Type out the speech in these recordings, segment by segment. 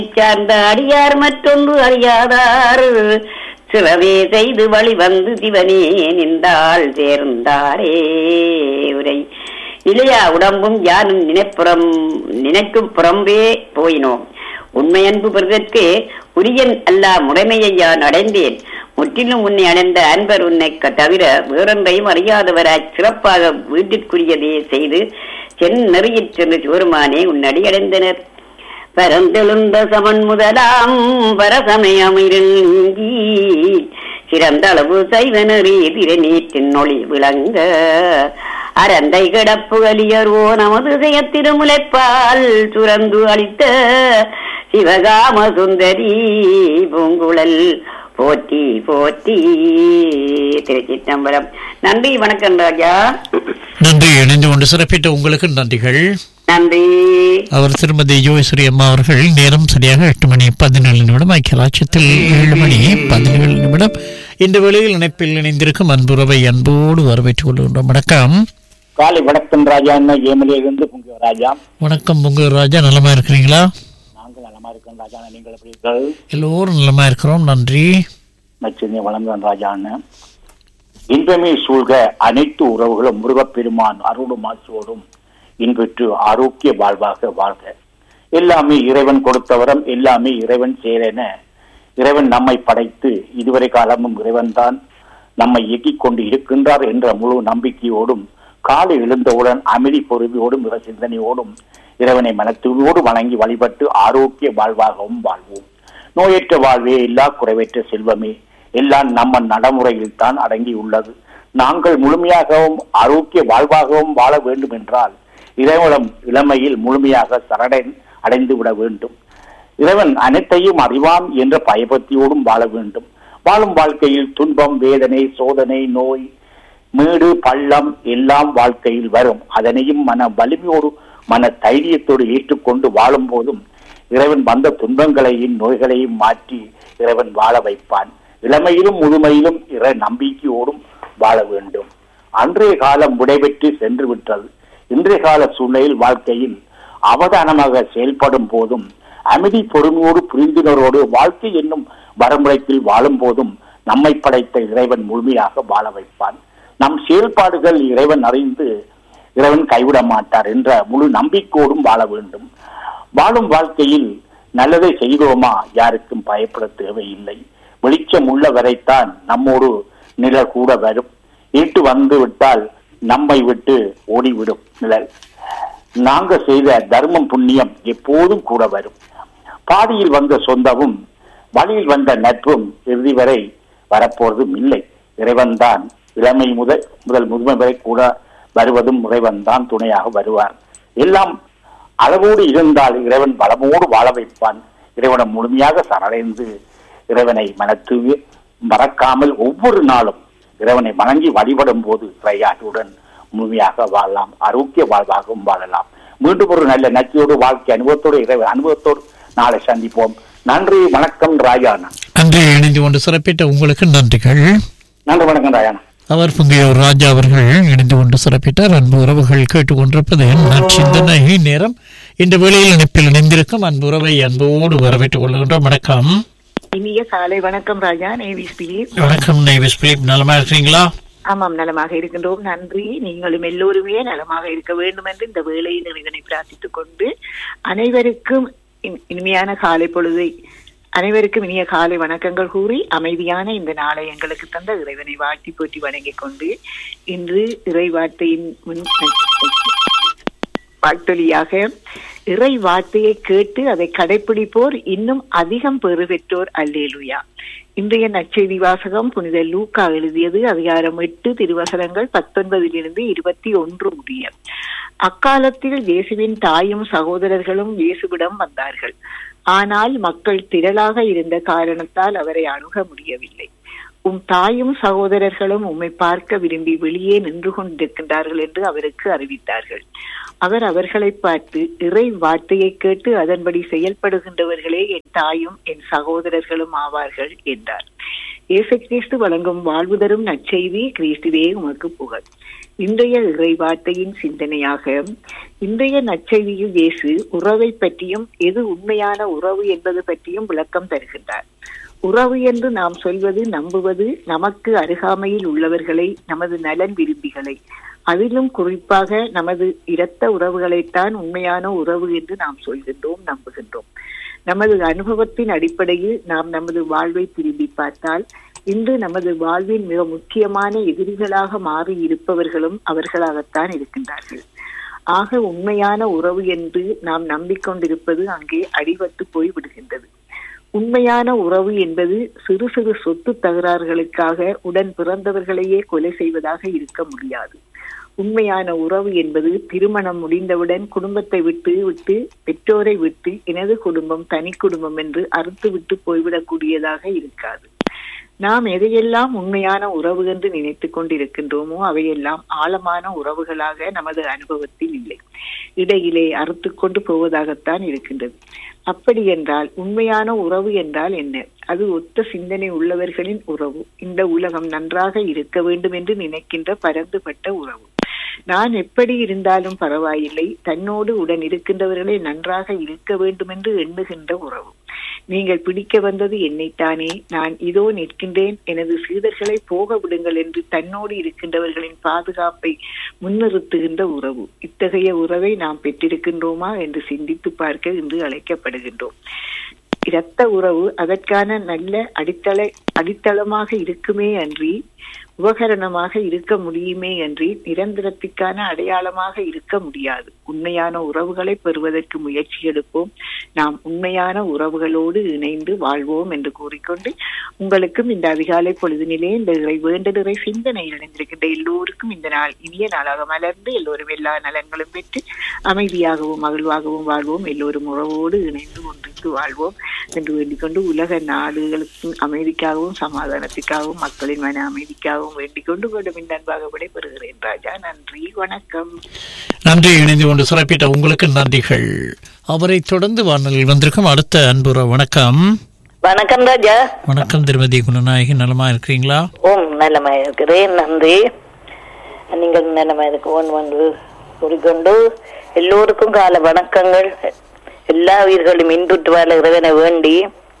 சார்ந்த அடியார் மற்றொன்று அறியாதார் சிறவே செய்து வழி வந்து சிவனே நின்றாள் சேர்ந்தாரே. உரை இளையா உடம்பும் யானும் நினைக்கும் புறம்பே போயினோம். உண்மையன்பு பெறுதற்கு உரியன் அல்லா முறைமையை யான் அடைந்தேன். முற்றிலும் உன்னை அடைந்த அன்பர் உன்னை தவிர வேறொன்றையும் அறியாதவராய் சிறப்பாக வீட்டிற்குரியதே செய்து நெறியிற் சென்று சோருமானே உன்னடி அடைந்தனர். பரந்தெழுந்த சமன் முதலாம் பரசமயமிருள் நீங்கி சிறந்த அளவு சைவனறி திறநீற்றின் ஒளி விளங்க அரந்தை கிடப்பு அலியர்வோ நமது செயத்திருமுலைப்பால் சுரந்து அளித்த சிவகாம சுந்தரி பூங்குழல் போற்றி போற்றி. திருச்சிற்றம்பலம். நன்றி, வணக்கம் ராஜா. நன்றி. இணைந்து கொண்டு சிறப்பிட்ட உங்களுக்கு நன்றிகள். நன்றி. அவர் திருமதி யோகேஸ்வரி அம்மா அவர்கள். நேரம் சரியாக 8:17 ஐக்கிய ராஜ்யத்தில் 7:17. இந்த வேளையில் இணைப்பில் இணைந்திருக்கும் அன்புறவை அன்போடு வரவேற்றுக் கொள்கின்றோம். வணக்கம். காலை வணக்கம் ராஜா. என்ன ஏமலியிலிருந்து பொங்க ராஜா. வணக்கம் பொங்க ராஜா. நலமா இருக்கிறீங்களா? நாங்கள் நலமா இருக்கோம் ராஜா. நீங்கள் எப்படி இருக்கிறீர்கள்? எல்லோரும் நலமா இருக்கிறோம். நன்றி. நச்சரியை வழங்குகிறேன் ராஜா. இன்பமே சூழ்க அனைத்து உறவுகளும் முருகப்பெருமான் அருளும் ஆசோடும் இன்பெற்று ஆரோக்கிய வாழ்வாக வாழ்க. எல்லாமே இறைவன் கொடுத்தவரம், எல்லாமே இறைவன் சேரென இறைவன் நம்மை படைத்து இதுவரை காலமும் இறைவன் தான் நம்மை இயக்கிக் கொண்டு இருக்கின்றார் என்ற முழு நம்பிக்கையோடும் காலை எழுந்தவுடன் அமைதி பொறுமையோடும் இற சிந்தனையோடும் இறைவனை மனத்தூயோடு வணங்கி வழிபட்டு ஆரோக்கிய வாழ்வாகவும் வாழ்வோம். நோயற்ற வாழ்வே எல்லா குறைவற்ற செல்வமே எல்லாம் நம்ம நடைமுறையில் தான் அடங்கியுள்ளது. நாங்கள் முழுமையாகவும் ஆரோக்கிய வாழ்வாகவும் வாழ வேண்டும் என்றால் இறைவனம் இளமையில் முழுமையாக அடைந்து விட வேண்டும். இறைவன் அனைத்தையும் அறிவான் என்ற பயபக்தியோடும் வாழ வேண்டும். வாழும் வாழ்க்கையில் துன்பம், வேதனை, சோதனை, நோய், மேடு, பள்ளம் எல்லாம் வாழ்க்கையில் வரும். அதனையும் மன வலிமையோடு மன தைரியத்தோடு ஏற்றுக்கொண்டு வாழும் போதும் இறைவன் வந்த துன்பங்களையும் நோய்களையும் மாற்றி இறைவன் வாழ வைப்பான். இளமையிலும் முழுமையிலும் இறை நம்பிக்கையோடும் வாழ வேண்டும். அன்றைய காலம் விடைபெற்று சென்று விட்டது. இன்றைய கால சூழ்நிலையில் வாழ்க்கையில் அவதானமாக செயல்படும் போதும் அமைதி பொறுமையோடு புரிந்துணர்வோடு வாழ்க்கை என்னும் வரமுறையில் வாழும் போதும் நம்மை படைத்த இறைவன் முழுமையாக வாழ வைப்பான். நம் செயல்பாடுகள் இறைவன் அறிந்து இறைவன் கைவிட மாட்டார் என்ற முழு நம்பிக்கையோடும் வாழ வேண்டும். வாழும் வாழ்க்கையில் நல்லதை செய்தோமா யாருக்கும் பயப்பட தேவையில்லை. வெளிச்சம் உள்ள வரைத்தான் நம்மோடு நிழல் கூட வரும். இருட்டு வந்து விட்டால் நம்மை விட்டு ஓடிவிடும் நிழல். நாங்கள் செய்த தர்மம் புண்ணியம் எப்போதும் கூட வரும். பாதியில் வந்த சொந்தமும் வழியில் வந்த நட்பும் இறுதி வரை வரப்போறதும் இல்லை. இறைவன் தான் இளமை முதல் முதுமை வரை கூட வருவதும் இறைவன் தான் துணையாக வருவார். எல்லாம் அளவோடு இருந்தால் இறைவன் வளமோடு வாழ வைப்பான். இறைவனை முழுமையாக சரணடைந்து இறைவனை மனத்து மறக்காமல் ஒவ்வொரு நாளும் இறைவனை வணங்கி வழிபடும் போது இறையாற்றுடன் முழுமையாக வாழலாம். ஆரோக்கிய வாழ்வாகவும் வாழலாம். மீண்டும் ஒரு நல்ல நச்சியோடு வாழ்க்கை அனுபவத்தோடு இறைவன் அனுபவத்தோடு நாளை சந்திப்போம். நன்றி, வணக்கம் ராஜானா. நன்றி. இணைந்து கொண்டு சிறப்பிட்ட உங்களுக்கு நன்றிகள். நன்றி, வணக்கம் ராஜானா. அவர் புங்கியோர் ராஜா அவர்கள் இணைந்து கொண்டு சிறப்பிட்டார். அன்பு உறவுகள் கேட்டுக்கொண்டிருப்பது நற்சிந்தனை நேரம். இந்த வேளையில் இணைப்பில் இணைந்திருக்கும் அன்பு உறவை அன்போடு வரவேற்றுக் கொள்கின்றோம். வணக்கம். இனிய காலை வணக்கம் ராஜா. Navies Philip. வணக்கம் நேவிஸ் பிலிப். நலமா இருக்கிறீங்களா? ஆமாம், நலமாக இருக்கின்றோம். நன்றி. நீங்களும் எல்லோருமே நலமாக இருக்க வேண்டும் என்று இந்த வேளையில் இறைவனை பிரார்த்தித்துக் கொண்டு அனைவருக்கும் இனிமையான காலை பொழுதை அனைவருக்கும் இனிய காலை வணக்கங்கள் கூறி அமைதியான இந்த நாளை எங்களுக்கு தந்த இறைவனை வாழ்த்தி போற்றி வணங்கிக் கொண்டு இன்று இறை வார்த்தையின் வாழ்த்தொலியாக இறை வார்த்தையை கேட்டு அதை கடைபிடிப்போர் இன்னும் அதிகம் பெறு பெற்றோர் அல்லேலுயா. இன்றைய நற்செய்தி வாசகம் புனித லூக்கா எழுதியது அதிகாரம் 8 திருவசனங்கள் 19 - 21 முடிய. அக்காலத்தில் இயேசுவின் தாயும் சகோதரர்களும் இயேசுவிடம் வந்தார்கள். ஆனால் மக்கள் திரளாக இருந்த காரணத்தால் அவரை அணுக முடியவில்லை. உம் தாயும் சகோதரர்களும் உம்மை பார்க்க விரும்பி வெளியே நின்று கொண்டிருக்கின்றார்கள் என்று அவருக்கு அறிவித்தார்கள். அவர் அவர்களை பார்த்து, இறை வார்த்தையை கேட்டு அதன்படி செயல்படுகின்றவர்களே என் தாயும் என் சகோதரர்களும் ஆவார்கள் என்றார். இயேசு கிறிஸ்து வழங்கும் வாழ்வு தரும் நற்செய்தி கிறிஸ்துவே உமக்கு புகழ். இன்றைய இறைவார்த்தையின் சிந்தனையாக இன்றைய நற்செய்தியில் இயேசு உறவை பற்றியும் எது உண்மையான உறவு என்பது பற்றியும் விளக்கம் தருகின்றார். உறவு என்று நாம் சொல்வது நம்புவது நமக்கு அருகாமையில் உள்ளவர்களை, நமது நலன் விரும்பிகளை, அதிலும் குறிப்பாக நமது இரத்த உறவுகளைத்தான் உண்மையான உறவு என்று நாம் சொல்கின்றோம், நம்புகின்றோம். நமது அனுபவத்தின் அடிப்படையில் நாம் நமது வாழ்வை திரும்பி பார்த்தால் இன்று நமது வாழ்வின் மிக முக்கியமான எதிரிகளாக மாறி இருப்பவர்களும் அவர்களாகத்தான் இருக்கின்றார்கள். ஆக உண்மையான உறவு என்று நாம் நம்பிக்கொண்டிருப்பது அங்கே அடிபட்டு போய் விடுகின்றது. உண்மையான உறவு என்பது சிறு சிறு சொத்து தகராறுகளுக்காக உடன் பிறந்தவர்களையே கொலை செய்வதாக இருக்க முடியாது. உண்மையான உறவு என்பது திருமணம் முடிந்தவுடன் குடும்பத்தை விட்டு பெற்றோரை விட்டு எனது குடும்பம் தனி குடும்பம் என்று அறுத்து விட்டு போய்விடக்கூடியதாக இருக்காது. நாம் எதையெல்லாம் உண்மையான உறவு என்று நினைத்துக் கொண்டிருக்கின்றோமோ அவையெல்லாம் ஆழமான உறவுகளாக நமது அனுபவத்தில் இல்லை, இடையிலே அறுத்து கொண்டு போவதாகத்தான் இருக்கின்றது. அப்படி என்றால் உண்மையான உறவு என்றால் என்ன? அது ஒத்த சிந்தனை உள்ளவர்களின் உறவு. இந்த உலகம் நன்றாக இருக்க வேண்டும் என்று நினைக்கின்ற பரந்துபட்ட உறவு. நான் எப்படி இருந்தாலும் பரவாயில்லை, தன்னோடு உடன் இருக்கின்றவர்களே நன்றாக இருக்க வேண்டும் என்று எண்ணுகின்ற உறவு. நீங்கள் பிடிக்க வந்தது என்னைத்தானே, நான் இதோ நிற்கின்றேன், எனது சீடர்களை போக விடுங்கள் என்று தன்னோடு இருக்கின்றவர்களின் பாதுகாப்பை முன்னிறுத்துகின்ற உறவு. இத்தகைய உறவை நாம் பெற்றிருக்கின்றோமா என்று சிந்தித்து பார்க்க இன்று அழைக்கப்படுகின்றோம். இரத்த உறவு அதற்கான நல்ல அடித்தளமாக இருக்குமே அன்றி உபகரணமாக இருக்க முடியுமே அன்றி நிரந்தரத்திற்கான அடையாளமாக இருக்க முடியாது. உண்மையான உறவுகளை பெறுவதற்கு முயற்சி எடுப்போம். நாம் உண்மையான உறவுகளோடு இணைந்து வாழ்வோம் என்று கூறிக்கொண்டு உங்களுக்கும் இந்த அதிகாலை பொழுதினிலே இந்த வேண்டுதலை சிந்தனையில் இணைந்திருக்கின்ற எல்லோருக்கும் இந்த நாள் இனிய நாளாக மலர்ந்து எல்லோரும் எல்லா நலன்களும் பெற்று அமைதியாகவும் மகிழ்வாகவும் வாழ்வோம். எல்லோரும் உறவோடு இணைந்து ஒன்றித்து வாழ்வோம் என்று வேண்டிக் கொண்டு உலக நாடுகளுக்கும் அமைதிக்காகவும் சமாதானத்திற்காகவும் மக்களின் மன அமைதிக்காகவும் வேண்டிக் கொண்டு கொண்டு அன்பாக விடைபெறுகிறேன் ராஜா. நன்றி, வணக்கம். நன்றி. இணைந்து கொண்டு சிறப்பிட்ட உங்களுக்கு நன்றிகள். அவரை தொடர்ந்து வானொலியில் வந்திருக்கும் அடுத்த அன்புற வணக்கம். வணக்கம் ராஜா. வணக்கம் திருமதி குணநாயகி, நலமா இருக்கிறீங்களா? ஓம் நலமா இருக்கிறேன், நன்றி. நீங்கள் நலமா இருக்கு கூறிக்கொண்டு எல்லோருக்கும் கால வணக்கங்கள். எல்லா உயிர்களும் இன்புற்று வாழ இறைவனை வேண்டி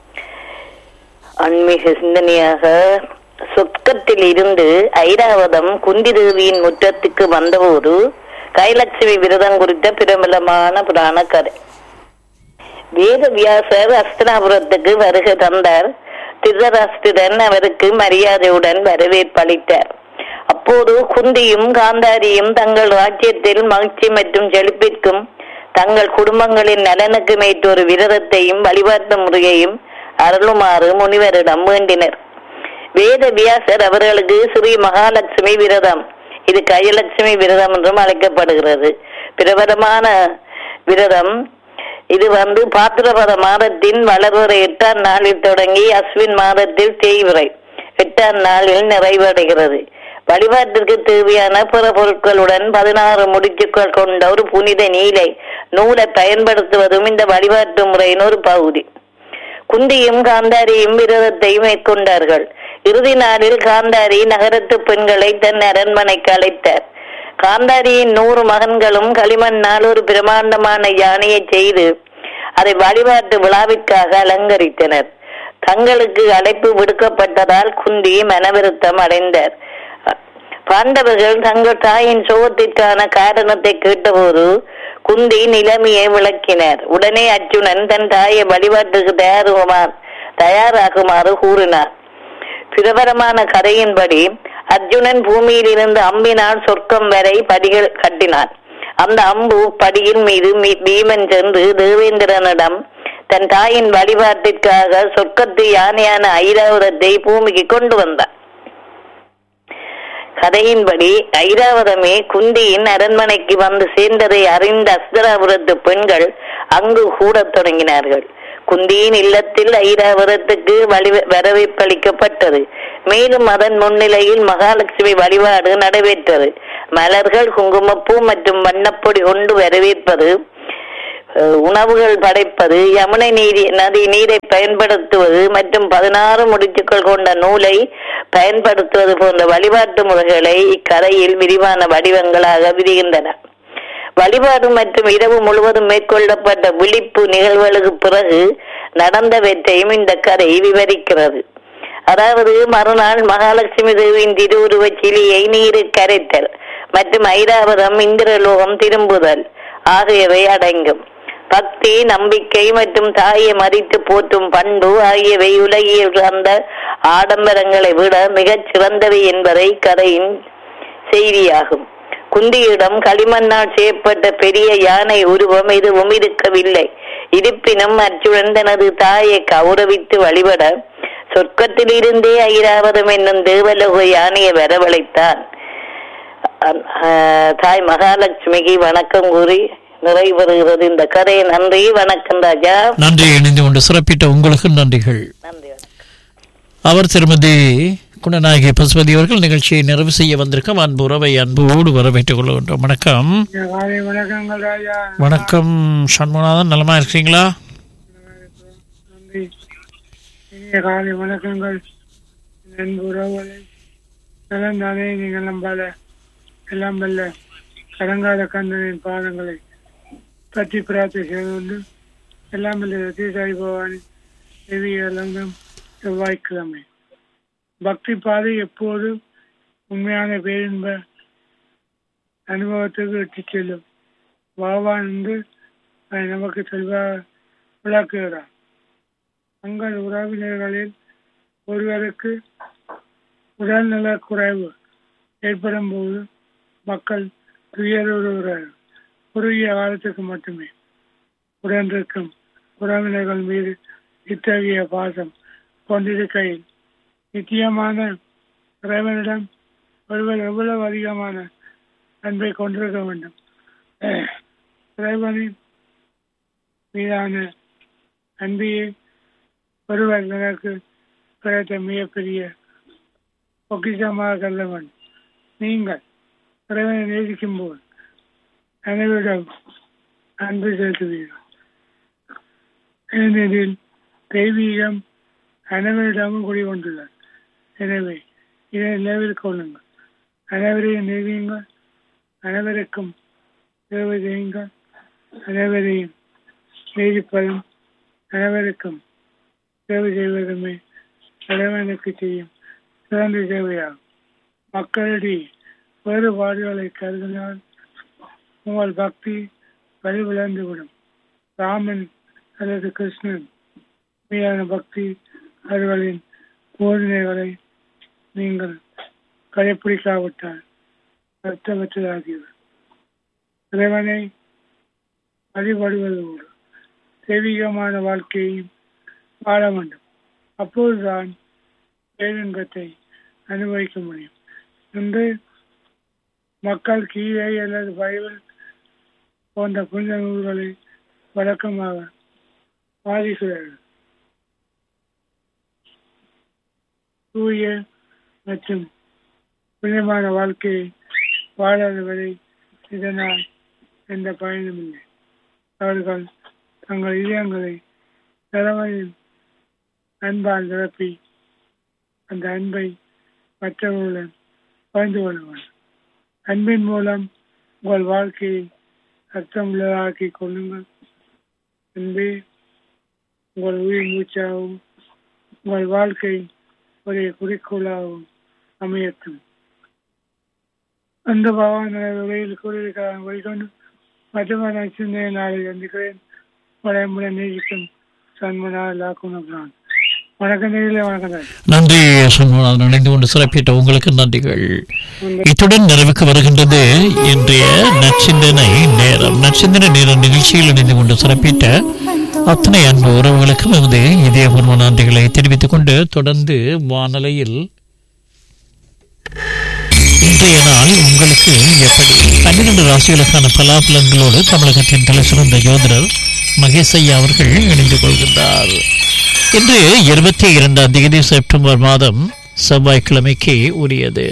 ஆன்மீக சிந்தனையாக சொர்க்கத்தில் இருந்து ஐராவதம் குந்தி தேவியின் முற்றத்துக்கு வந்தபோது கைலட்சுமி விரதம் குறித்த பிரபலமான புராண கதை. வேத வியாசர் அஸ்தினாபுரத்துக்கு வருகை தந்தார். திருதராஷ்டிரன் அவருக்கு மரியாதையுடன் வரவேற்பளித்தார். அப்போது குந்தியும் காந்தாரியும் தங்கள் ராஜ்யத்தில் மகிழ்ச்சி மற்றும் செழிப்பிற்கும் தங்கள் குடும்பங்களின் நலனுக்கு மேற்றொரு விரதத்தையும் வழிபாட்டு முறையையும் அருளுமாறு முனிவரிடம் வேண்டினர். வேத வியாசர் அவர்களுக்கு ஸ்ரீ மகாலட்சுமி விரதம், இது கயலட்சுமி விரதம் என்றும் அழைக்கப்படுகிறது, பிரபலமான விரதம். இது பாத்திரபத மாதத்தின் வளர்வரை 8ஆம் நாளில் தொடங்கி அஸ்வின் மாதத்தில் தேய்வரை 8ஆம் நாளில் நிறைவடைகிறது. வழிபாட்டிற்கு தேவையான பிற பொருட்களுடன் 16 முடிச்சுக்கள் கொண்ட ஒரு புனித நூலை பயன்படுத்துவதும் இந்த வழிபாட்டு முறையின் ஒரு பகுதி. குந்தியும் காந்தாரியும் விரதத்தை மேற்கொண்டார்கள். இறுதி நாளில் காந்தாரி நகரத்து பெண்களை தன் அரண்மனைக்கு அழைத்தார். காந்தாரியின் 100 மகன்களும் களிமண்ணால் ஒரு பிரமாண்டமான யானையை செய்து அதை வழிபாட்டு விழாவிற்காக அலங்கரித்தனர். தங்களுக்கு அழைப்பு விடுக்கப்பட்டதால் குந்தி மனவிருத்தம் அடைந்தார். பாண்டவர்கள் தங்கள் தாயின் சோகத்திற்கான காரணத்தை கேட்டபோது குந்தி நிலைமையை விளக்கினார். உடனே அர்ஜுனன் தன் தாயை வழிபாட்டுக்கு தயாராகுமாறு கூறினார். பிரபலமான கதையின்படி அர்ஜுனன் பூமியில் இருந்து அம்பினால் சொர்க்கம் வரை படிகள் கட்டினான். அந்த அம்பு படியின் மீது பீமன் சென்று தேவேந்திரனிடம் தன் தாயின் வழிபாட்டிற்காக சொர்க்கத்து யானையான ஐராவதத்தை பூமிக்கு கொண்டு வந்தார். கதையின்படி ஐராவதமே குந்தியின் அரண்மனைக்கு வந்து சேர்ந்ததை அறிந்த அஸ்தினாபுரத்து பெண்கள் அங்கு கூடத் தொடங்கினார்கள். குந்தியின் இல்லத்தில் ஐராவதத்துக்கு வரவேற்பளிக்கப்பட்டது. மேலும் அதன் முன்னிலையில் மகாலட்சுமி வழிபாடு நடைபெற்றது. மலர்கள், குங்குமப்பூ மற்றும் வண்ணப்பொடி கொண்டு உணவுகள் படைப்பது, யமுனை நதி நீரை பயன்படுத்துவது மற்றும் 16 முடிச்சுக்கள் கொண்ட நூலை பயன்படுத்துவது போன்ற வழிபாட்டு முறைகளை இக்கதையில் விரிவான வடிவங்களாக விரிகின்றன. வழிபாடு மற்றும் இரவு முழுவதும் மேற்கொள்ளப்பட்ட விழிப்பு நிகழ்வுகளுக்கு பிறகு நடந்தவற்றையும் இந்த கதை விவரிக்கிறது. அதாவது மறுநாள் மகாலட்சுமி தேவியின் திருவுருவச் சிலையை நீரில் கரைத்தல் மற்றும் ஐராவதம் இந்திரலோகம் திரும்புதல் ஆகியவை அடங்கும். பக்தி, நம்பிக்கை மற்றும் தாயை மதித்து போற்றும் பண்பு ஆகியவை உலகில் அந்த ஆடம்பரங்களை விட மிகச் சிறந்தவை என்பதை கதையின் செய்தியாகும். குந்தியிடம் களிமண்ணால் செய்யப்பட்ட பெரிய யானை உருவம் எதுவும் இருக்கவில்லை. இருப்பினும் அர்ஜுனன் தனது தாயை கௌரவித்து வழிபட சொர்க்கத்திலிருந்தே ஐராவதம் என்னும் தேவலோக யானையை வரவழைத்தான். தாய் மகாலட்சுமிக்கு வணக்கம் கூறி நிறைவேறுகிறது இந்த கதை. நன்றி, வணக்கம் ராஜா. நன்றி. இணைந்து கொண்டு சிறப்பிட்ட உங்களுக்கு நன்றிகள். நன்றி. அவர் திருமதி குணநாயகி பசுபதி அவர்கள் நிகழ்ச்சியை நிறைவு செய்ய வந்திருக்கும் அன்பு உறவை அன்போடு வரவேற்றுக் கொள்கின்றோம். வணக்கம். வணக்கங்கள் ராஜா. வணக்கம் சண்முகநாதன், நலமா இருக்கீங்களா? காலை வணக்கங்கள். அன்பு உறவுகளை நலந்தானே? நீங்கள் நம்பால எல்லாம் வல்ல கடங்காத கந்தனின் பாதங்களை பற்றி பிரார்த்தனை செய்து கொண்டு எல்லாம் வல்ல தீசாரி பவானி தேவியெல்லாம் செவ்வாய்க்கிழமை பக்தி பாதை எப்போது உண்மையான பேரின்ப அனுபவத்துக்கு இட்டு செல்லும். பகவான் என்று நமக்கு விளக்குகிறார். தங்கள் உறவினர்களில் ஒருவருக்கு உடல்நல குறைவு ஏற்படும் போது மக்கள் துயருகிறார்கள். குறுகிய காலத்துக்கு மட்டுமே உடனிருக்கும் உறவினர்கள் மீது இத்தகைய பாசம் கொண்டிருக்கையில் நிச்சயமான இறைவனிடம் ஒருவர் எவ்வளவு அதிகமான அன்பை கொண்டிருக்க வேண்டும். இறைவனின் மீதான அன்பையே ஒருவர் எனக்கு கிடைத்த மிகப்பெரிய பொக்கிஷமாக கருத வேண்டும். நீங்கள் இறைவனை நேசிக்கும் போது அனைவரிடம் அன்பு செலுத்துவீர்கள். ஏனெனில் தெய்வீகம் அனைவரிடமும் குடிகொண்டுள்ளது. எனவே இதை நினைவில் கொள்ளுங்கள். அனைவரையும் நேசியுங்கள், அனைவருக்கும் சேவை செய்யுங்கள். அனைவரையும் நேசிப்பதும் அனைவருக்கும் சேவை செய்வதுமே இறைவனுக்கு செய்யும் சிறந்த சேவையாகும். மக்களிடையே வேறுபாடுகளை கருதினால் உங்கள் பக்தி வலுவிழந்துவிடும். ராமன் அல்லது கிருஷ்ணன் மீதான பக்தி அவர்களின் போதனைகளை நீங்கள் கடைப்பிடிக்காவிட்டால் அர்த்தமற்றதாகிவிடும். இறைவனை வழிபடுவதோடு தெய்வீகமான வாழ்க்கையையும் வாழ வேண்டும். அப்போதுதான் பேரின்பத்தை அனுபவிக்க முடியும். இன்று மக்கள் கீதை அல்லது பைபிள் போன்ற புனித நூல்களை வழக்கமாக பாதிக்கிறார்கள். தூய மற்றும் புனிதமான வாழ்க்கையை வாழாதவரை இதனால் எந்த பயனும் இல்லை. அவர்கள் தங்கள் இதயங்களை தலைமையில் அன்பால் நிரப்பி அந்த அன்பை மற்றவர்களுடன் பகிர்ந்து கொள்ளுங்கள். அன்பின் மூலம் உங்கள் வாழ்க்கையை அர்த்தமுள்ளதாக்கி கொள்ளுங்கள். அன்பே உங்கள் உயிர் மூச்சாகவும் உங்கள் வாழ்க்கை ஒரே குறிக்கோளாகவும் அமையட்டும். அந்த பகவான் உரையில் கூறியிருக்கிறார். வழிகொண்டு மற்றவரை சிந்தனை நாளை சந்திக்கிறேன். வளமுடன் நேசிக்கும் சண்முகநாதன் லாக்குணம். வணக்கம் நேரிலே. வணக்கம். நன்றி சண்முகநாதன், இணைந்து கொண்டு சிறப்பிட்ட உங்களுக்கு நன்றிகள். இத்துடன் நிறைவுக்கு வருகின்றது இன்றைய நற்சிந்தனை நேரம். நற்சிந்தனை நேரம் நிகழ்ச்சியில் இணைந்து கொண்டு சிறப்பிட்ட அத்தனை அன்பு உறவுகளுக்கும் எமது இதயபூர்வ நன்றிகளை தெரிவித்துக் கொண்டு தொடர்ந்து வானலையில் இன்றைய நாள் உங்களுக்கு எப்படி 12 ராசிகளுக்கான பலாபலன்களோடு தமிழகத்தின் தலை சிறந்த ஜோதிடர் மகேசையா அவர்கள் இணைந்து கொள்கின்றார். இன்று 22ஆம் தேதி செப்டம்பர் மாதம் செவ்வாய்க்கிழமைக்கு உரியது.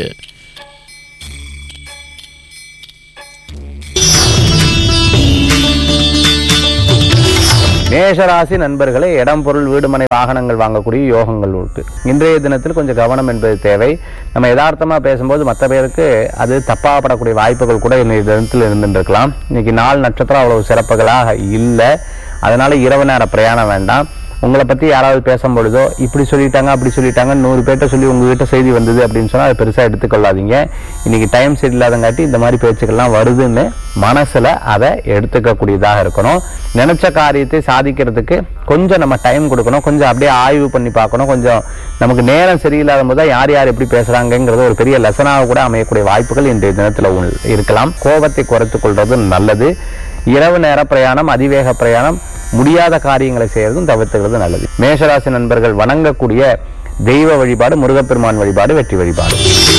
மேஷராசி நண்பர்களே, இடம் பொருள் வீடுமனை வாகனங்கள் வாங்கக்கூடிய யோகங்கள் இருக்கு. இன்றைய தினத்தில் கொஞ்சம் கவனம் என்பது தேவை. நம்ம யதார்த்தமா பேசும்போது மற்ற பேருக்கு அது தப்பாகப்படக்கூடிய வாய்ப்புகள் கூட இன்றைய தினத்தில் இருந்துருக்கலாம். இன்னைக்கு நாள் நட்சத்திரம் அவ்வளவு சிறப்புகளாக இல்லை. அதனால இரவு நேர பிரயாணம் வேண்டாம். உங்களை பத்தி யாராவது பேசும்பொழுதோ இப்படி சொல்லிட்டாங்க அப்படி சொல்லிட்டாங்க 100 பேர்ட்ட சொல்லி உங்ககிட்ட செய்தி வந்தது அப்படின்னு சொன்னா அதை பெருசா எடுத்துக்கொள்ளாதீங்க. இன்னைக்கு டைம் சரியில்லாதங்காட்டி இந்த மாதிரி பேச்சுக்கள்லாம் வருதுன்னு மனசுல அதை எடுத்துக்கக்கூடியதாக இருக்கணும். நினைச்ச காரியத்தை சாதிக்கிறதுக்கு கொஞ்சம் நம்ம டைம் கொடுக்கணும். கொஞ்சம் அப்படியே ஆய்வு பண்ணி பார்க்கணும். கொஞ்சம் நமக்கு நேரம் சரியில்லாத போது யார் யார் எப்படி பேசுறாங்கிறது ஒரு பெரிய லெசனாக கூட அமையக்கூடிய வாய்ப்புகள் இன்றைய தினத்துல இருக்கலாம். கோபத்தை குறைத்துக் கொள்றது நல்லது. இரவு நேர பிரயாணம், அதிவேக பிரயாணம், முடியாத காரியங்களை செய்யறதும் தவிர்த்துகிறது நல்லது. மேஷராசி நண்பர்கள் வணங்கக்கூடிய தெய்வ வழிபாடு முருகப்பெருமான் வழிபாடு, வெற்றி வழிபாடு.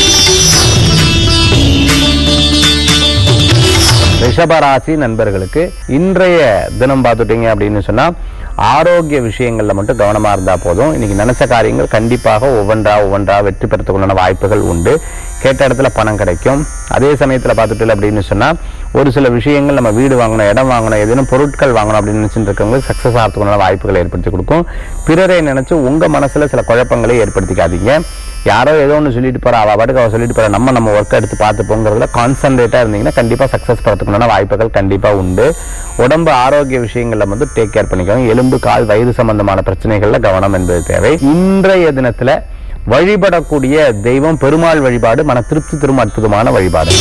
ரிஷபராசி நண்பர்களுக்கு இன்றைய தினம் பார்த்துட்டீங்க அப்படின்னு சொன்னா ஆரோக்கிய விஷயங்கள்ல மட்டும் கவனமா இருந்தா போதும். இன்னைக்கு நினைச்ச காரியங்கள் கண்டிப்பாக ஒவ்வொன்றா வெற்றி பெறத்துக்குள்ள வாய்ப்புகள் உண்டு. கேட்ட இடத்துல பணம் கிடைக்கும். அதே சமயத்துல பார்த்துட்டு அப்படின்னு சொன்னா ஒரு சில விஷயங்கள் நம்ம வீடு வாங்கணும், இடம் வாங்கணும், ஏதேனும் பொருட்கள் வாங்கணும் அப்படின்னு நினைச்சிட்டு இருக்கவங்களுக்கு சக்சஸ் ஆகிறதுக்குள்ள வாய்ப்புகளை ஏற்படுத்தி கொடுக்கும். பிறரை நினைச்சு உங்க மனசுல சில குழப்பங்களை ஏற்படுத்திக்காதீங்க. யாரோ ஏதோ ஒன்று சொல்லிட்டு போறா, அவ பாட்டுக்கு அவ சொல்லிட்டு போற, நம்ம ஒர்க் எடுத்து பார்த்துப்போங்கிறதுல கான்சன்ட்ரேட்டா இருந்தீங்கன்னா கண்டிப்பா சக்சஸ் பண்றதுக்குள்ள வாய்ப்புகள் கண்டிப்பா உண்டு. உடம்பு ஆரோக்கிய விஷயங்கள்ல வந்து டேக் கேர் பண்ணிக்கோங்க. எலும்பு கால் வயிறு சம்பந்தமான பிரச்சனைகள்ல கவனம் என்பது தேவை. இன்றைய தினத்துல வழிபடக்கூடிய தெய்வம் பெருமாள் வழிபாடு மன திருப்தி தரும் அற்புதமான வழிபாடு.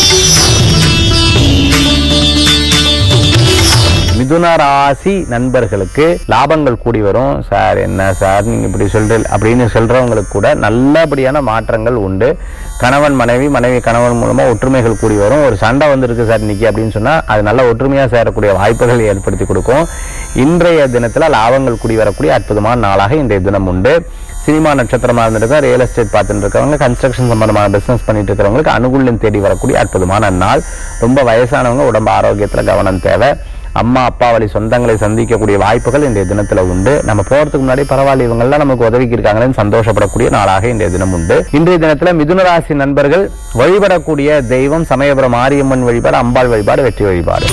மிதுன ராசி நண்பர்களுக்கு லாபங்கள் கூடி வரும். சார் என்ன சார் நீங்க இப்படி சொல்றீங்க அப்படின்னு சொல்றவங்களுக்கு கூட நல்லபடியான மாற்றங்கள் உண்டு. கணவன் மனைவி, மனைவி கணவன் மூலமா ஒற்றுமைகள் கூடி வரும். ஒரு சண்டை வந்திருக்கு சார் இன்னைக்கு அப்படின்னு சொன்னா அது நல்ல ஒற்றுமையா சேரக்கூடிய வாய்ப்புகள் ஏற்படுத்தி கொடுக்கும். இன்றைய தினத்துல லாபங்கள் கூடி வரக்கூடிய அற்புதமான நாளாக இன்றைய தினம் உண்டு. சினிமா நட்சத்திரமா இருந்திருக்க, ரியல் எஸ்டேட் பார்த்துட்டு இருக்கவங்க, கன்ஸ்ட்ரக்ஷன் சம்பந்தமான பிசினஸ் பண்ணிட்டு இருக்கிறவங்களுக்கு அனுகூலம் தேடி வரக்கூடிய அற்புதமான நாள். ரொம்ப வயசானவங்க உடம்பு ஆரோக்கியத்துல கவனம் தேவை. அம்மா அப்பா வழி சொந்தங்களை சந்திக்கக்கூடிய வாய்ப்புகள் இன்றைய தினத்துல உண்டு. நம்ம போறதுக்கு முன்னாடி பரவாயில்ல இவங்கெல்லாம் நமக்கு உதவிக்கு இருக்காங்களேன்னு சந்தோஷப்படக்கூடிய நாளாக இன்றைய தினம் உண்டு. இன்றைய தினத்துல மிதுன ராசி நண்பர்கள் வழிபடக்கூடிய தெய்வம் சமயபுரம் மாரியம்மன் வழிபாடு, அம்பாள் வழிபாடு, வெற்றி வழிபாடு.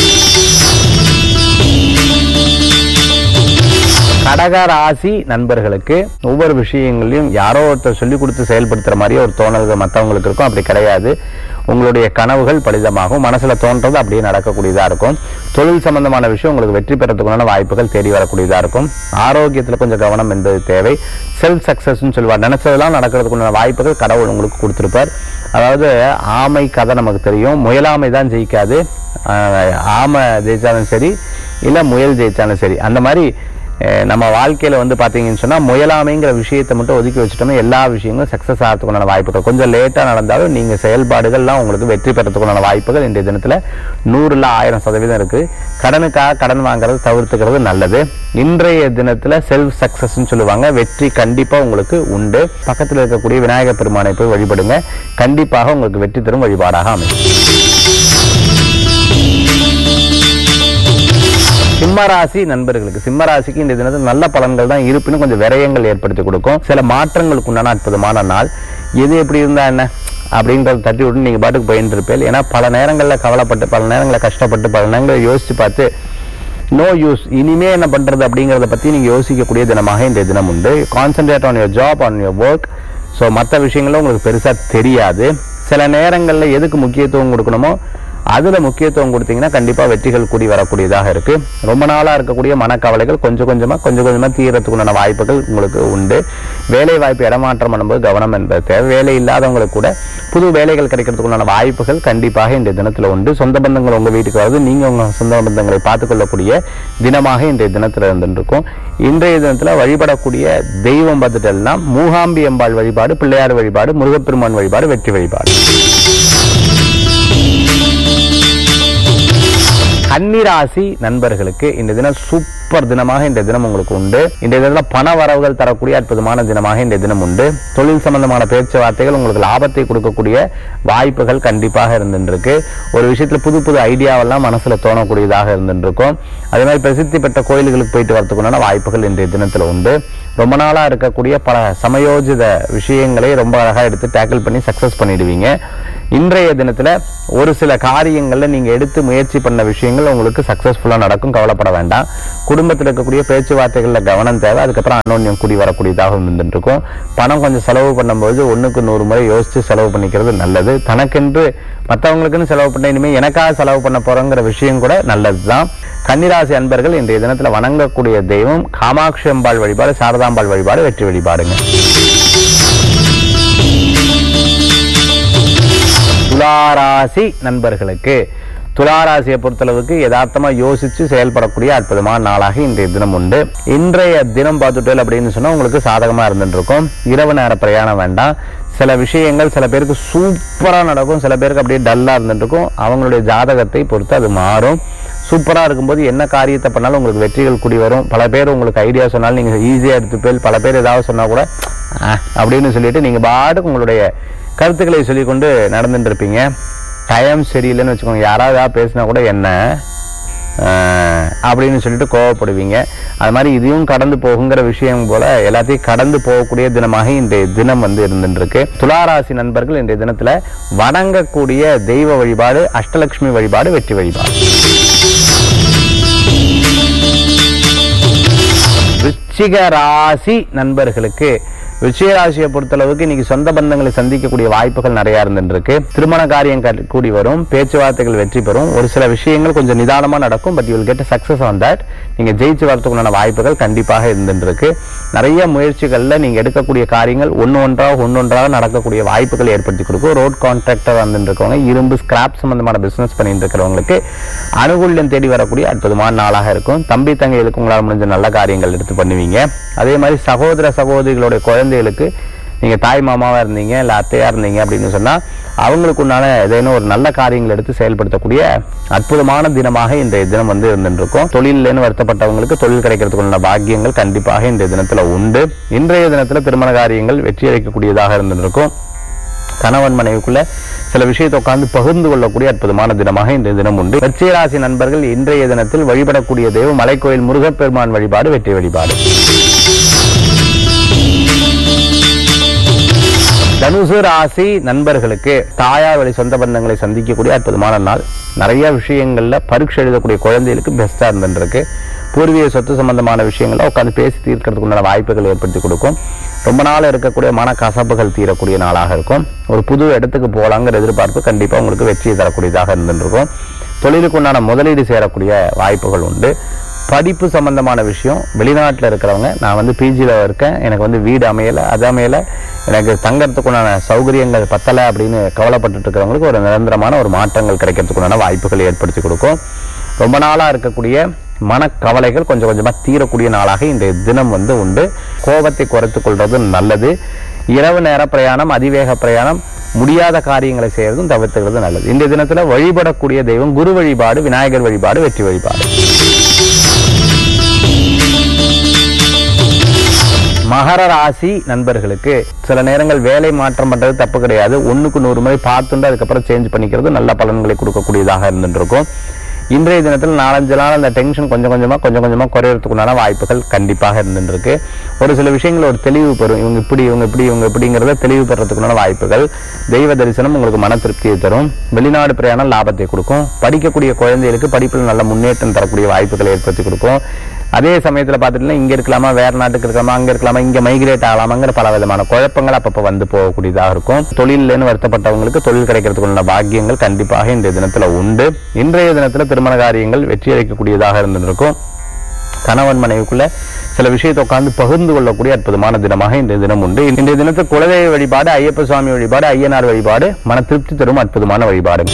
கடக ராசி நண்பர்களுக்கு ஒவ்வொரு விஷயங்களையும் யாரோ ஒருத்தர் சொல்லிக் கொடுத்து செயல்படுத்துற மாதிரியே ஒரு தோணல்கள் மற்றவங்களுக்கு இருக்கும். அப்படி கிடையாது. உங்களுடைய கனவுகள் பலிதமாகும். மனசுல தோன்றது அப்படியே நடக்கக்கூடியதா இருக்கும். தொழில் சம்பந்தமான விஷயம் உங்களுக்கு வெற்றி பெறத்துக்குள்ள வாய்ப்புகள் தேடி வரக்கூடியதா இருக்கும். ஆரோக்கியத்துல கொஞ்சம் கவனம் என்பது தேவை. செல்ஃப் சக்சஸ் சொல்லுவார். நினைச்சதெல்லாம் நடக்கிறதுக்குள்ள வாய்ப்புகள் கடவுள் உங்களுக்கு கொடுத்திருப்பார். அதாவது ஆமை கதை நமக்கு தெரியும். முயலாமை தான் ஜெயிக்காது. ஆமை ஜெயிச்சாலும் சரி, இல்ல முயல் ஜெயிச்சாலும் சரி. அந்த மாதிரி நம்ம வாழ்க்கையில வந்து பாத்தீங்கன்னு சொன்னா முயலாமைங்கிற விஷயத்தை மட்டும் ஒதுக்கி வச்சுட்டோமே எல்லா விஷயங்களும் சக்சஸ் ஆகிறதுக்குண்டான வாய்ப்புகள். கொஞ்சம் லேட்டா நடந்தாலும் நீங்க செயல்பாடுகள்லாம் உங்களுக்கு வெற்றி பெறத்துக்குண்டான வாய்ப்புகள் இன்றைய தினத்துல 100% இருக்கு. கடனுக்காக கடன் வாங்குறது தவிர்த்துக்கிறது நல்லது. இன்றைய தினத்துல செல்ஃப் சக்சஸ் சொல்லுவாங்க. வெற்றி கண்டிப்பா உங்களுக்கு உண்டு. பக்கத்தில் இருக்கக்கூடிய விநாயகர் பெருமானை போய் வழிபடுங்க. கண்டிப்பாக உங்களுக்கு வெற்றி தரும் வழிபாடாக அமையும். சிம்மராசி நண்பர்களுக்கு, சிம்மராசிக்கு இந்த தினத்தில் நல்ல பலன்கள் தான் இருப்பினும் கொஞ்சம் விரயங்கள் ஏற்படுத்தி கொடுக்கும். சில மாற்றங்களுக்கு உண்டான அற்புதமான நாள். எது எப்படி இருந்தா என்ன அப்படின்றத தட்டி விட்டு நீங்க பாட்டுக்கு போயிட்டு இருப்பேன். ஏன்னா பல நேரங்களில் கவலைப்பட்டு, பல நேரங்களில் கஷ்டப்பட்டு, பல நேரங்களில் யோசிச்சு பார்த்து நோ யூஸ், இனிமே என்ன பண்றது அப்படிங்கறத பத்தி நீங்க யோசிக்கக்கூடிய தினமாக இந்த தினம் உண்டு. Concentrate on your job, on your work. So மற்ற விஷயங்களும் உங்களுக்கு பெருசா தெரியாது. சில நேரங்களில் எதுக்கு முக்கியத்துவம் கொடுக்கணுமோ அதுல முக்கியத்துவம் கொடுத்தீங்கன்னா கண்டிப்பா வெற்றிகள் கூடி வரக்கூடியதாக இருக்கு. ரொம்ப நாளா இருக்கக்கூடிய மனக்கவலைகள் கொஞ்சம் கொஞ்சமா தீரத்துக்குண்டான வாய்ப்புகள் உங்களுக்கு உண்டு. வேலை வாய்ப்பு இடமாற்றம் பண்ணும்போது கவனம் என்பது தேவை. வேலை இல்லாதவங்களுக்கு கூட புது வேலைகள் கிடைக்கிறதுக்குண்டான வாய்ப்புகள் கண்டிப்பாக இந்த தினத்துல உண்டு. சொந்த பந்தங்கள் உங்க வீட்டுக்கு வருது, நீங்க உங்க சொந்த பந்தங்களை பார்த்துக் கொள்ளக்கூடிய தினமாக இன்றைய தினத்துல இருந்துருக்கும். இன்றைய தினத்துல வழிபடக்கூடிய தெய்வம் பார்த்துட்டா மூகாம்பி அம்பாள் வழிபாடு, பிள்ளையார் வழிபாடு, முருகப்பெருமான் வழிபாடு, வெற்றி வழிபாடு. கன்னிராசி நண்பர்களுக்கு இந்த தினம் சூப்பர் தினமாக இந்த தினம் உங்களுக்கு உண்டு. இந்த தினத்துல பண வரவுகள் தரக்கூடிய அற்புதமான தினமாக இந்த தினம் உண்டு. தொழில் சம்பந்தமான பேச்சுவார்த்தைகள் உங்களுக்கு லாபத்தை கொடுக்கக்கூடிய வாய்ப்புகள் கண்டிப்பாக இருந்துருக்கு. ஒரு விஷயத்துல புது புது ஐடியாவெல்லாம் மனசுல தோணக்கூடியதாக இருந்துருக்கும். அதே மாதிரி பிரசித்தி பெற்ற கோயில்களுக்கு போயிட்டு வரதுக்குண்டான வாய்ப்புகள் இன்றைய தினத்துல உண்டு. ரொம்ப நாளா இருக்கக்கூடிய பல சமயோஜித விஷயங்களை ரொம்ப அழகா எடுத்து டேக்கிள் பண்ணி சக்சஸ் பண்ணிடுவீங்க. இன்றைய தினத்துல ஒரு சில காரியங்கள்ல நீங்க எடுத்து முயற்சி பண்ண விஷயங்கள் உங்களுக்கு சக்சஸ்ஃபுல்லா நடக்கும், கவலைப்பட வேண்டாம். குடும்பத்தில் இருக்கக்கூடிய பேச்சுவார்த்தைகள்ல கவனம் தேவை. அதுக்கப்புறம் அன்னோன்யம் கூடி வரக்கூடியதாக இருந்துட்டு இருக்கும். பணம் கொஞ்சம் செலவு பண்ணும்போது 1க்கு 100 முறை யோசிச்சு செலவு பண்ணிக்கிறது நல்லது. தனக்கென்று மற்றவங்களுக்குன்னு செலவு பண்ண இனிமே எனக்காக செலவு பண்ண போறோங்கிற விஷயம் கூட நல்லதுதான். கன்னிராசி அன்பர்கள் இன்றைய தினத்துல வணங்கக்கூடிய தெய்வம் காமாட்சி அம்பாள் வழிபாடு, சாரதாம்பாள் வழிபாடு வெற்றி வழிபாடுங்க. துளாராசி நண்பர்களுக்கு, துளாராசியை பொறுத்தளவுக்கு யதார்த்தமா யோசிச்சு செயல்படக்கூடிய அற்புதமான நாளாக இன்றைய தினம் உண்டு. இன்றைய தினம் பார்த்துட்டேன் அப்படின்னு சொன்னா உங்களுக்கு சாதகமா இருந்துட்டு இருக்கும். இரவு நேர பிரயாணம் வேண்டாம். சில விஷயங்கள் சில பேருக்கு சூப்பரா நடக்கும், சில பேருக்கு அப்படியே டல்லா இருந்துட்டு இருக்கும். அவங்களுடைய ஜாதகத்தை பொறுத்து அது மாறும். சூப்பரா இருக்கும்போது என்ன காரியத்தை பண்ணாலும் உங்களுக்கு வெற்றிகள் கூடி வரும். பல பேர் உங்களுக்கு ஐடியா சொன்னாலும் நீங்க ஈஸியா எடுத்துப்பேல். பல பேர் ஏதாவது சொன்னா கூட அப்படின்னு சொல்லிட்டு நீங்க பாட்டுக்கு உங்களுடைய கருத்துக்களை சொல்லிக்கொண்டு நடந்துட்டு இருப்பீங்க. டைம் சரியில்லைன்னு வச்சுக்கோங்க, யாராவது பேசினா கூட என்ன அப்படின்னு சொல்லிட்டு கோவப்படுவீங்க. அது மாதிரி இதையும் கடந்து போகுங்கிற விஷயம் போல எல்லாத்தையும் கடந்து போகக்கூடிய தினமாக இன்றைய தினம் இருந்துட்டு இருக்கு. துளாராசி நண்பர்கள் இன்றைய தினத்துல வணங்கக்கூடிய தெய்வ வழிபாடு அஷ்டலட்சுமி வழிபாடு வெற்றி வழிபாடு. விருச்சிக ராசி நண்பர்களுக்கு, விருச்சிகராசியை பொறுத்தளவுக்கு இன்னைக்கு சொந்த பந்தங்களை சந்திக்கக்கூடிய வாய்ப்புகள் நிறைய இருந்துருக்கு. திருமண காரியம் கூடி வரும், பேச்சுவார்த்தைகள் வெற்றி பெறும். ஒரு சில விஷயங்கள் கொஞ்சம் நிதானமா நடக்கும். But you will get success on that. நீங்க ஜெயிச்சு வரதுக்குண்டான வாய்ப்புகள் கண்டிப்பாக இருந்துருக்கு. நிறைய முயற்சிகள்ல நீங்க எடுக்கக்கூடிய காரியங்கள் ஒன்னொன்றாக நடக்கக்கூடிய வாய்ப்புகள் ஏற்படுத்தி கொடுக்கும். ரோட் கான்ட்ராக்டர் இருக்கவங்க, இரும்பு ஸ்கிராப் சம்பந்தமான பிசினஸ் பண்ணிட்டு இருக்கிறவங்களுக்கு அனுகூல்யம் தேடி வரக்கூடிய அற்புதமான நாளாக இருக்கும். தம்பி தங்கைகளுக்கு உங்களால் முடிஞ்ச நல்ல காரியங்கள் எடுத்து பண்ணுவீங்க. அதே மாதிரி சகோதர சகோதரிகளுடைய குழந்தைகளுக்கு நீங்க தாய் மாமாவா இருந்தீங்க இல்ல அத்தையா இருந்தீங்க அப்படின்னு சொன்னா அவங்களுக்கு உண்டான ஏதேனும் ஒரு நல்ல காரியங்கள் எடுத்து செயல்படுத்தக்கூடிய அற்புதமான தினமாக இன்றைய தினம் இருந்துருக்கும். தொழிலேன்னு வருத்தப்பட்டவங்களுக்கு தொழில் கிடைக்கிறதுக்குள்ள பாக்கியங்கள் கண்டிப்பாக இன்றைய தினத்துல உண்டு. இன்றைய தினத்துல திருமண காரியங்கள் வெற்றி அளிக்கக்கூடியதாக இருந்திருக்கும். கணவன் மனைவிக்குள்ள சில விஷயத்தை உட்கார்ந்து பகிர்ந்து கொள்ளக்கூடிய அற்புதமான தினமாக இன்றைய தினம் உண்டு. விருச்சிகராசி நண்பர்கள் இன்றைய தினத்தில் வழிபடக்கூடிய தெய்வம் மலைக்கோயில் முருகப்பெருமான் வழிபாடு வெற்றி வழிபாடு. தனுசு ராசி நண்பர்களுக்கு தாயார் வழி சொந்த பந்தங்களை சந்திக்கக்கூடிய அற்புதமான நாள். நிறைய விஷயங்கள்ல பரீட்சை எழுதக்கூடிய குழந்தைகளுக்கு பெஸ்டா இருந்துருக்கு. பூர்வீக சொத்து சம்பந்தமான விஷயங்கள்ல உட்காந்து பேசி தீர்க்கிறதுக்கு உண்டான வாய்ப்புகள் ஏற்படுத்தி கொடுக்கும். ரொம்ப நாள் இருக்கக்கூடிய மன கசப்புகள் தீரக்கூடிய நாளாக இருக்கும். ஒரு புது இடத்துக்கு போலாங்கிற எதிர்பார்ப்பு கண்டிப்பா உங்களுக்கு வெற்றியை தரக்கூடியதாக இருந்துருக்கும். தொழிலுக்கு உண்டான முதலீடு சேரக்கூடிய வாய்ப்புகள் உண்டு. படிப்பு சம்பந்தமான விஷயம், வெளிநாட்டில் இருக்கிறவங்க நான் பிஜியில் இருக்கேன், எனக்கு வீடு அமையலை, அது அமையலை, எனக்கு தங்கறதுக்குண்டான சௌகரியங்கள் பத்தலை அப்படின்னு கவலைப்பட்டு இருக்கிறவங்களுக்கு ஒரு நிரந்தரமான ஒரு மாற்றங்கள் கிடைக்கிறதுக்குண்டான வாய்ப்புகளை ஏற்படுத்தி கொடுக்கும். ரொம்ப நாளாக இருக்கக்கூடிய மனக்கவலைகள் கொஞ்சம் கொஞ்சமாக தீரக்கூடிய நாளாக இன்றைய தினம் உண்டு. கோபத்தை குறைத்துக் கொள்வது நல்லது. இரவு நேர பிரயாணம், அதிவேக பிரயாணம், முடியாத காரியங்களை செய்யறதும் தவிர்த்துக்கிறது நல்லது. இந்த தினத்துல வழிபடக்கூடிய தெய்வம் குரு வழிபாடு, விநாயகர் வழிபாடு வெற்றி வழிபாடு. மகர ராசி நண்பர்களுக்கு சில நேரங்கள் வேலை மாற்றம் பண்றது தப்பு கிடையாது. 1க்கு 100 முறை பார்த்துட்டு அதுக்கப்புறம் சேஞ்ச் பண்ணிக்கிறது நல்ல பலன்களை கொடுக்கக்கூடியதாக இருந்துருக்கும். இன்றைய தினத்தில் 4-5 நாள் அந்த டென்ஷன் கொஞ்சம் கொஞ்சமா குறையறதுக்குண்டான வாய்ப்புகள் கண்டிப்பாக இருந்துருக்கு. ஒரு சில விஷயங்கள் ஒரு தெளிவு பெறும். இவங்க இப்படிங்கிறத தெளிவு பெறறதுக்குண்டான வாய்ப்புகள். தெய்வ தரிசனம் உங்களுக்கு மன திருப்தியை தரும். வெளிநாடு பிரயாணம் லாபத்தை கொடுக்கும். படிக்கக்கூடிய குழந்தைகளுக்கு படிப்பில் நல்ல முன்னேற்றம் தரக்கூடிய வாய்ப்புகளை ஏற்படுத்தி கொடுக்கும். அதே சமயத்தில் பார்த்துட்டீங்கன்னா இங்க இருக்கலாமா, வேற நாட்டுக்கு இருக்கலாமா, அங்க இருக்கலாமா, இங்க மைக்ரேட் ஆகலாமாங்கிற பல விதமான குழப்பங்கள் அப்பப்போ போகக்கூடியதாக இருக்கும். தொழிலேன்னு வருத்தப்பட்டவங்களுக்கு தொழில் கிடைக்கிறதுக்குள்ள பாக்கியங்கள் கண்டிப்பாக இன்றைய தினத்துல உண்டு. இன்றைய தினத்துல திருமண காரியங்கள் வெற்றி அளிக்கக்கூடியதாக இருந்திருக்கும். கணவன் மனைவிக்குள்ள சில விஷயத்தை உட்கார்ந்து பகிர்ந்து கொள்ளக்கூடிய அற்புதமான தினமாக இன்றைய தினம் உண்டு. இன்றைய தினத்தில் குலதெய்வ வழிபாடு, ஐயப்ப சுவாமி வழிபாடு, ஐயனார் வழிபாடு மன திருப்தி தரும் அற்புதமான வழிபாடு.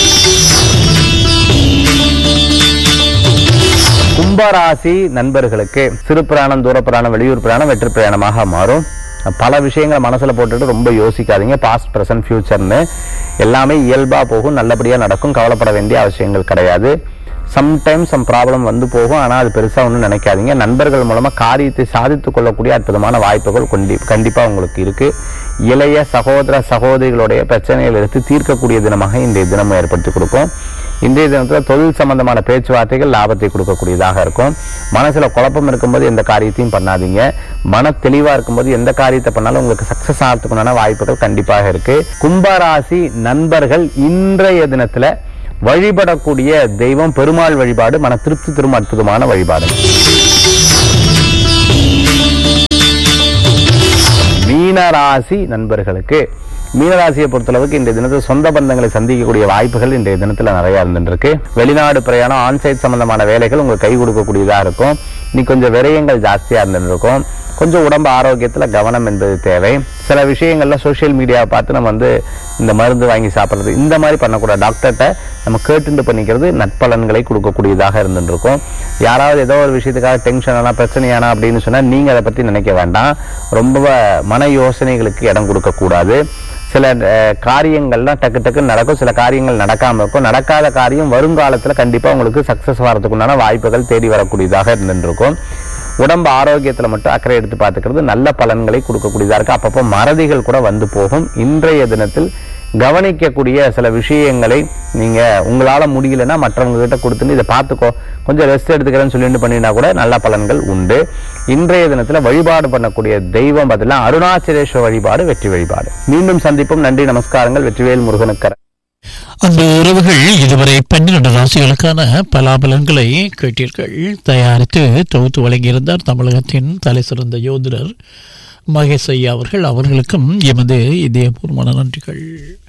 கும்பராசி நண்பர்களுக்கு சிறு பிரயாணம், தூர பிரயாணம், வெளியூர் பிரயாணம் வெற்றி பிரயாணமாக மாறும். பல விஷயங்களை மனசுல போட்டுட்டு ரொம்ப யோசிக்காதீங்க. பாஸ்ட், பிரசன்ட், ஃபியூச்சர்னு எல்லாமே இயல்பா போகும், நல்லபடியா நடக்கும். கவலைப்பட வேண்டிய அவசியங்கள் கிடையாது. சம்டைம்ஸ் சம் ப்ராப்ளம் போகும், ஆனால் அது பெருசா ஒன்றும் நினைக்காதீங்க. நண்பர்கள் மூலமா காரியத்தை சாதித்துக் கொள்ளக்கூடிய அற்புதமான வாய்ப்புகள் கண்டிப்பா உங்களுக்கு இருக்கு. இளைய சகோதர சகோதரிகளுடைய பிரச்சனைகள் எடுத்து தீர்க்கக்கூடிய தினமாக இன்றைய தினம் ஏற்படுத்தி கொடுக்கும். இன்றைய தினத்துல தொழில் சம்பந்தமான பேச்சுவார்த்தைகள் லாபத்தை கொடுக்கக்கூடியதாக இருக்கும். மனசுல குழப்பம் இருக்கும்போது எந்த காரியத்தையும் பண்ணாதீங்க. மன தெளிவா இருக்கும்போது எந்த காரியத்தை பண்ணாலும் உங்களுக்கு சக்சஸ் ஆகிறதுக்குண்டான வாய்ப்புகள் கண்டிப்பாக இருக்கு. கும்பராசி நண்பர்கள் இன்றைய தினத்துல வழிபடக்கூடிய தெய்வம் பெருமாள் வழிபாடு மன திருப்தி தரும் அற்புதமான வழிபாடு. மீனராசி நண்பர்களுக்கு, மீனராசியை பொறுத்தளவுக்கு இன்றைய தினத்தில் சொந்த பந்தங்களை சந்திக்கக்கூடிய வாய்ப்புகள் இன்றைய தினத்தில் நிறைய இருந்துருக்கு. வெளிநாடு பிரயாணம், ஆன்சைட் சம்பந்தமான வேலைகள் உங்களுக்கு கை கொடுக்கக்கூடியதாக இருக்கும். இன்னைக்கு கொஞ்சம் விரயங்கள் ஜாஸ்தியா இருந்துருக்கும். கொஞ்சம் உடம்பு ஆரோக்கியத்துல கவனம் என்பது தேவை. சில விஷயங்கள்ல சோசியல் மீடியாவை பார்த்து நம்ம இந்த மருந்து வாங்கி சாப்பிட்றது இந்த மாதிரி பண்ணக்கூடாது. டாக்டர்கிட்ட நம்ம கேட்டு பண்ணிக்கிறது நற்பலன்களை கொடுக்கக்கூடியதாக இருந்துருக்கும். யாராவது ஏதோ ஒரு விஷயத்துக்காக டென்ஷனானா பிரச்சனையானா அப்படின்னு சொன்னா நீங்க அதை பத்தி நினைக்க வேண்டாம். ரொம்ப மன யோசனைகளுக்கு இடம் கொடுக்க கூடாது. சில காரியங்கள்லாம் டக்கு டக்குன்னு நடக்கும், சில காரியங்கள் நடக்காம இருக்கும். நடக்காத காரியம் வருங்காலத்துல கண்டிப்பா உங்களுக்கு சக்சஸ் வரதுக்குண்டான வாய்ப்புகள் தேடி வரக்கூடியதாக இருந்துருக்கும். உடம்பு ஆரோக்கியத்துல மட்டும் அக்கறை எடுத்து பார்த்துக்கிறது நல்ல பலன்களை கொடுக்கக்கூடியதா இருக்கு. அப்பப்போ மறதிகள் கூட வந்து போகும். இன்றைய தினத்தில் கவனிக்கக்கூடிய சில விஷயங்களை நீங்க உங்களால முடியலன்னா மற்றவங்க கிட்ட கொடுத்துட்டு இதை பார்த்துக்கோ, கொஞ்சம் ரெஸ்ட் எடுத்துக்கிறேன்னு சொல்லிட்டு பண்ணினா கூட நல்ல பலன்கள் உண்டு. இன்றைய தினத்துல வழிபாடு பண்ணக்கூடிய தெய்வம் பதிலாக அருணாச்சலேஸ்வர வழிபாடு வெற்றி வழிபாடு. மீண்டும் சந்திப்போம். நன்றி, நமஸ்காரங்கள். வெற்றிவேல் முருகனுக்கு. அந்த உறவுகள் இதுவரை 12 ராசிகளுக்கான பலாபலன்களை கேட்டீர்கள். தயாரித்து தொகுத்து வழங்கியிருந்தார் தமிழகத்தின் தலை சிறந்த யோதிடர் மகேஷ் ஐயா அவர்கள். அவர்களுக்கும் எமது இதயபூர்வமான நன்றிகள்.